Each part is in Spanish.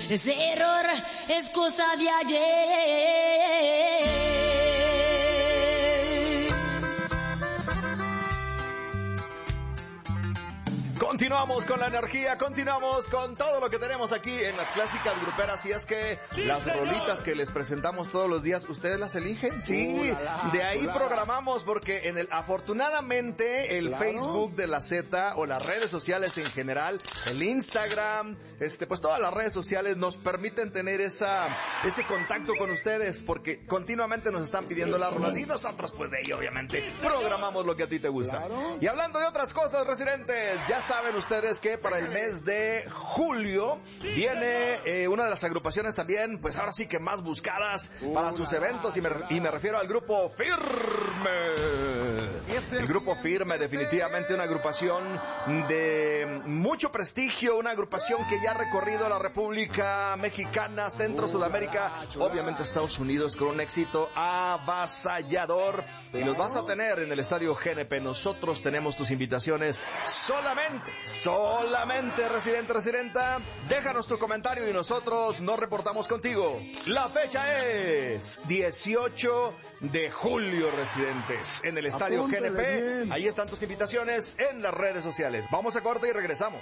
ese error es cosa de ayer. Continuamos con la energía, continuamos con todo lo que tenemos aquí en las clásicas gruperas. Y es que sí, las rolitas que les presentamos todos los días, ¿ustedes las eligen? Sí, de ahí programamos, porque afortunadamente el Facebook de la Z o las redes sociales en general, el Instagram, pues todas las redes sociales nos permiten tener ese contacto con ustedes, porque continuamente nos están pidiendo las rolas y nosotros pues de ahí obviamente programamos lo que a ti te gusta. Y hablando de otras cosas, residentes, ya saben ustedes que para el mes de julio viene una de las agrupaciones también, pues ahora sí que más buscadas para sus eventos, y me refiero al Grupo Firme. El Grupo Firme, definitivamente una agrupación de mucho prestigio, una agrupación que ya ha recorrido la República Mexicana, Centro, Sudamérica, obviamente Estados Unidos, con un éxito avasallador, y los vas a tener en el Estadio GNP. Nosotros tenemos tus invitaciones solamente, residenta, déjanos tu comentario y nosotros nos reportamos contigo. La fecha es 18 de julio, residentes, en el Estadio GNP. Bien. Ahí están tus invitaciones en las redes sociales. Vamos a corte y regresamos.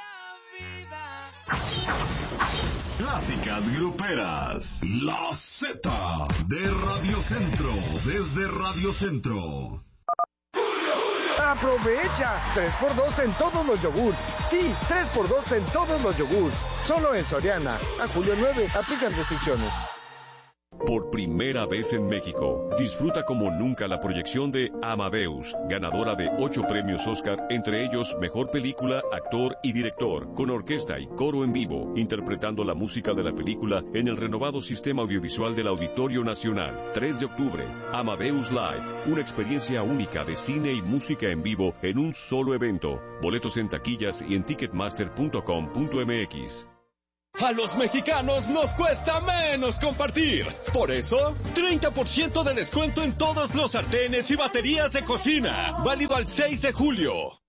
Clásicas gruperas, la Z de Radio Centro, desde Radio Centro. ¡Aprovecha! 3x2 en todos los yogurts. Sí, 3x2 en todos los yogurts. Solo en Soriana. A julio 9, aplican restricciones. Por primera vez en México, disfruta como nunca la proyección de Amadeus, ganadora de 8 premios Oscar, entre ellos Mejor Película, Actor y Director, con orquesta y coro en vivo, interpretando la música de la película en el renovado sistema audiovisual del Auditorio Nacional. 3 de octubre, Amadeus Live, una experiencia única de cine y música en vivo en un solo evento. Boletos en taquillas y en ticketmaster.com.mx. A los mexicanos nos cuesta menos compartir. Por eso, 30% de descuento en todos los sartenes y baterías de cocina. Válido al 6 de julio.